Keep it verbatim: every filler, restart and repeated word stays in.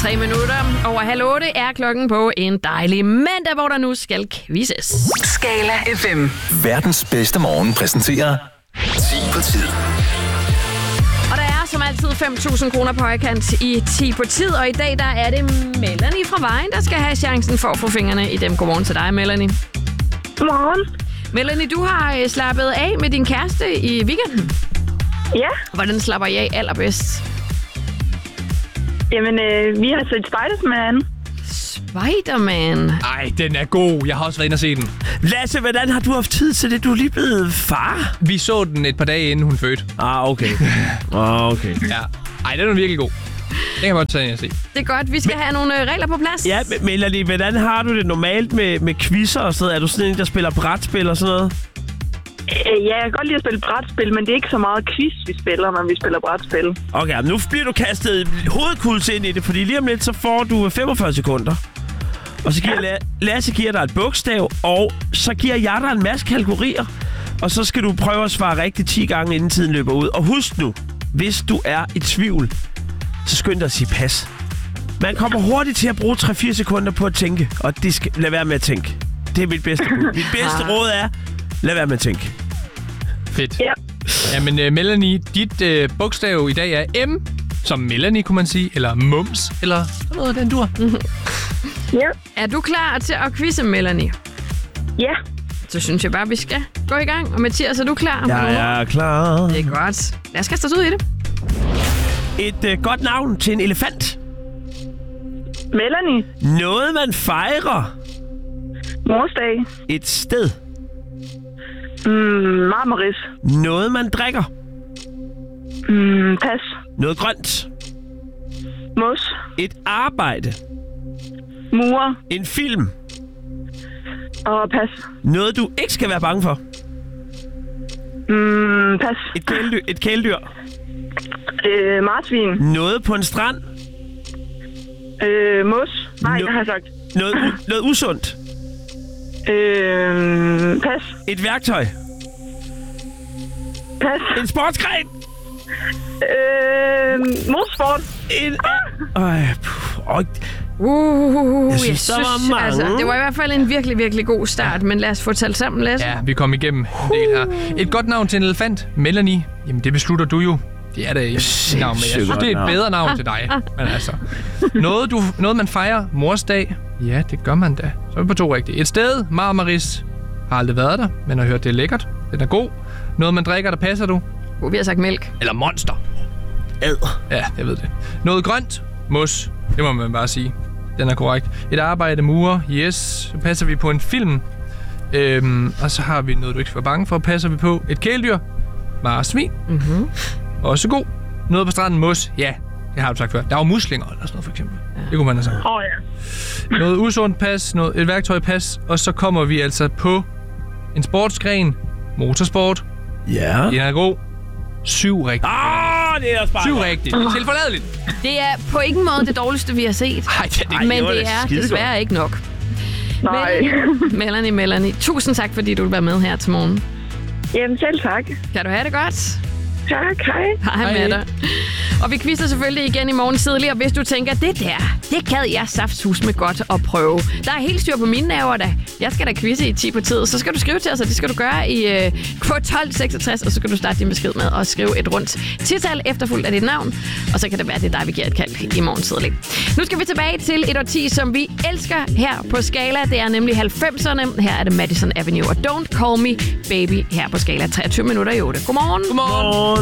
Tre minutter over halv otte er klokken på en dejlig mandag, hvor der nu skal quizzes. Skala F M. Verdens bedste morgen præsenterer ti på tid. Og der er som altid fem tusind kroner på højkant i ti på tid, og i dag der er det Melanie fra Vejen, der skal have chancen for at få fingrene i dem. Godmorgen til dig, Melanie. Godmorgen. Melanie, du har slappet af med din kæreste i weekenden. Ja. Hvordan slapper I af allerbedst? Jamen, øh, vi har set Spider-Man. Spider-Man? Ej, den er god. Jeg har også været inde og se den. Lasse, hvordan har du haft tid til det? Du er lige blevet far. Vi så den et par dage inden hun fødte. Ah, okay. Ah, okay. Ja. Ej, den er virkelig god. Den kan man godt tage ind og se. Det er godt. Vi skal Men... have nogle regler på plads. Ja, Melanie, hvordan har du det normalt med, med quizzer og sådan noget? Er du sådan en, der spiller brætspil og sådan noget? Ja, jeg kan godt lide at spille brætspil, men det er ikke så meget quiz, vi spiller, når vi spiller brætspil. Okay, nu bliver du kastet hovedkuls ind i det, fordi lige om lidt, så får du femogfyrre sekunder. Og så giver La- Lasse giver dig et bogstav, og så giver jeg dig en masse kategorier. Og så skal du prøve at svare rigtigt ti gange, inden tiden løber ud. Og husk nu, hvis du er i tvivl, så skynd dig at sige pas. Man kommer hurtigt til at bruge tre til fire sekunder på at tænke, og det skal lad være med at tænke. Det er mit bedste bud. Mit bedste råd er, lad være med at tænke. Fedt. Ja. Jamen, uh, Melanie, dit uh, bogstav i dag er M, som Melanie, kunne man sige, eller Mums, eller sådan noget af den dur. Ja. Er du klar til at quizze, Melanie? Ja. Så synes jeg bare, vi skal gå i gang. Og Mathias, er du klar? Jeg er klar. Det er godt. Lad os kaste os ud i det. Et uh, godt navn til en elefant. Melanie. Noget, man fejrer. Morsdag. Et sted. Mm, Marmaris. Noget, man drikker. Mm, pas. Noget grønt. Mos. Et arbejde. Mure. En film. Og pas. Noget, du ikke skal være bange for. Mm, pas. Et kæledyr. Et kæledyr. Øh, marsvin. Noget på en strand. Øh, mos. Nej, No- det har jeg sagt. Noget, u- noget usundt. Øh, pas. Et værktøj. Pas. En sportsgren. Øh, motorsport. En... Øj, puh, øj. Uh, Jeg synes, der var mange. Altså, det var i hvert fald en virkelig, virkelig god start, men lad os få talt sammen, Lasse. Ja, vi kom igennem en del her. Et godt navn til en elefant, Melanie. Jamen, det beslutter du jo. Det er da et navn, men jeg synes, det er et bedre navn til dig. Men altså, noget, du, noget man fejrer, morsdag. Ja, det gør man da. Så er vi på to rigtige. Et sted, Marmaris. Har aldrig været der, men har hørt, det er lækkert. Den er god. Noget, man drikker, der passer du. Uh, vi har sagt mælk. Eller Monster. Ad. Ja, jeg ved det. Noget grønt, mos. Det må man bare sige. Den er korrekt. Et arbejde, mure. Yes. Så passer vi på en film. Øhm, og så har vi noget, du ikke skal være bange for. Passer vi på et kæledyr. Marsvin. Mhm. Også god. Noget på stranden, mos. Ja, det har du sagt før. Der var muslinger eller sådan noget, for eksempel. Ja. Det kunne man have sagt. Åh, oh, ja. Noget usundt pas, noget, et værktøj pas, og så kommer vi altså på en sportsgren. Motorsport. Ja. Den er god. Syv rigtigt. Ah, det er også bare Syv godt. rigtigt. Tilforladeligt. Det er på ingen måde det dårligste, vi har set. Ej, det er det. Ej, Men det var det da er skidegodt. desværre ikke nok. Nej. Melanie, Melanie, Melanie, tusind tak, fordi du vil være med her til morgen. Jamen, selv tak. Kan du have det godt? Tak, hej. Hej med Hej. dig. Og vi quizzer selvfølgelig igen i morgen tidlig, og hvis du tænker, det der, det gad jeg saftsus med godt at prøve. Der er helt styr på mine nerver da. Jeg skal da quizze i ti på tid, så skal du skrive til os, og det skal du gøre i øh, på tolv seksogtres, og så skal du starte din besked med at skrive et rundt tital efterfulgt af dit navn, og så kan det være, det er dig, vi giver et kald i morgen tidlig. Nu skal vi tilbage til et årti, som vi elsker her på Skala. Det er nemlig halvfemserne. Her er det Madison Avenue og Don't Call Me Baby her på Skala. treogtyve minutter i otte. Godmorgen. Godmorgen.